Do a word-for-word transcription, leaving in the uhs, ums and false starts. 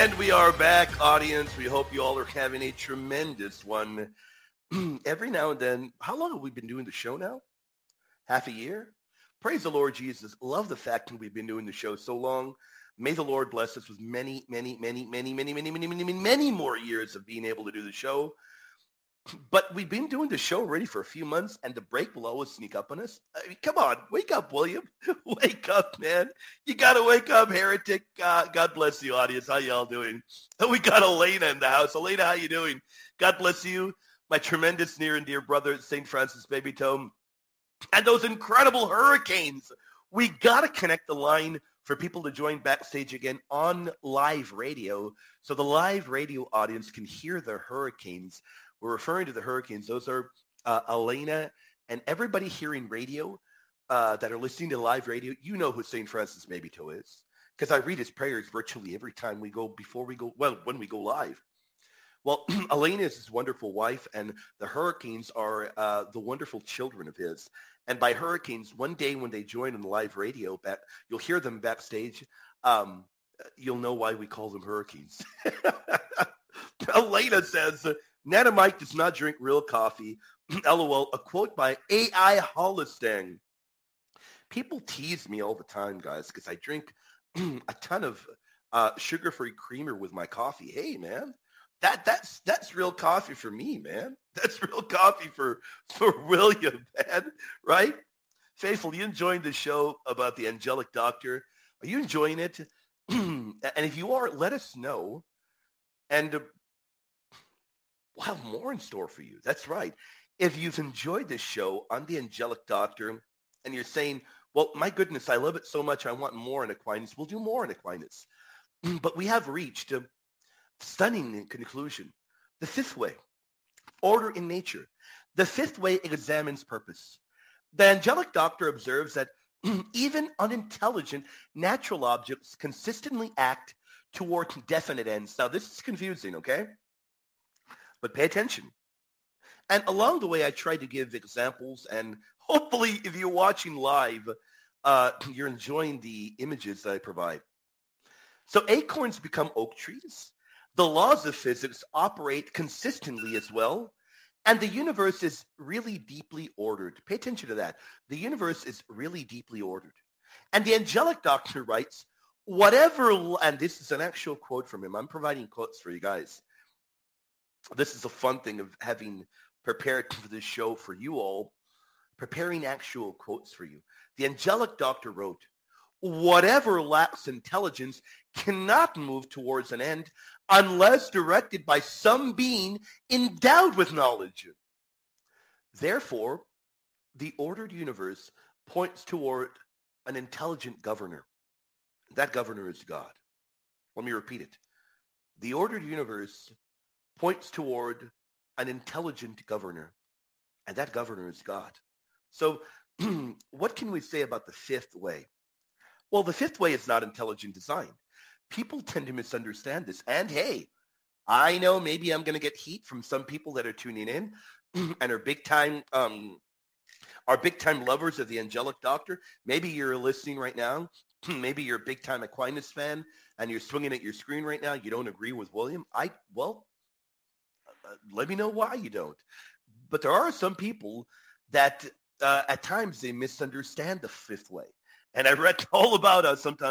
And we are back, audience. We hope you all are having a tremendous one. Every now and then, how long have we been doing the show now? Half a year? Praise the Lord Jesus. Love the fact that we've been doing the show so long. May the Lord bless us with many, many, many, many, many, many, many, many, many, many more years of being able to do the show. But we've been doing the show already for a few months, and the break will always sneak up on us. I mean, come on, wake up, William. Wake up, man. You got to wake up, heretic. Uh, God bless the audience. How y'all doing? We got Elena in the house. Elena, how you doing? God bless you. My tremendous near and dear brother, Saint Francis Baby Tome. And those incredible hurricanes. We got to connect the line for people to join backstage again on live radio so the live radio audience can hear the hurricanes. We're referring to the hurricanes. Those are uh, Elena and everybody hearing radio uh, that are listening to live radio. You know who Saint Francis Maybeto is because I read his prayers virtually every time we go, before we go, well, when we go live. Well, Elena is his wonderful wife, and the hurricanes are uh, the wonderful children of his. And by hurricanes, one day when they join on the live radio, back, you'll hear them backstage. Um, you'll know why we call them hurricanes. Elena says, Nana Mike does not drink real coffee. LOL, a quote by A I Holistang. People tease me all the time, guys, because I drink a ton of uh, sugar-free creamer with my coffee. Hey, man, that that's that's real coffee for me, man. That's real coffee for, for William, man, right? Faithful, you enjoying the show about the angelic doctor? Are you enjoying it? And if you are, let us know. And uh, we'll have more in store for you. That's right. If you've enjoyed this show on the Angelic Doctor and you're saying, well, my goodness, I love it so much, I want more in Aquinas, we'll do more in Aquinas. But we have reached a stunning conclusion. The fifth way, order in nature. The fifth way examines purpose. The Angelic Doctor observes that even unintelligent natural objects consistently act toward definite ends. Now, this is confusing, okay? But pay attention. And along the way, I try to give examples, and hopefully if you're watching live, uh, you're enjoying the images that I provide. So acorns become oak trees. The laws of physics operate consistently as well, and the universe is really deeply ordered. Pay attention to that. The universe is really deeply ordered. And the Angelic Doctor writes, whatever, and this is an actual quote from him. I'm providing quotes for you guys. This is a fun thing of having prepared for this show for you all, preparing actual quotes for you. The Angelic Doctor wrote, whatever lacks intelligence cannot move towards an end unless directed by some being endowed with knowledge. Therefore, the ordered universe points toward an intelligent governor. That governor is God. Let me repeat it. The ordered universe points toward an intelligent governor, and that governor is God. So what can we say about the fifth way? Well, the fifth way is not intelligent design. People tend to misunderstand this. And hey, I know maybe I'm going to get heat from some people that are tuning in and are big time, um, are big time lovers of the Angelic Doctor. Maybe you're listening right now. Maybe you're a big time Aquinas fan and you're swinging at your screen right now. You don't agree with William. I, well, uh, let me know why you don't. But there are some people that uh, at times they misunderstand the fifth way. And I read all about us sometimes.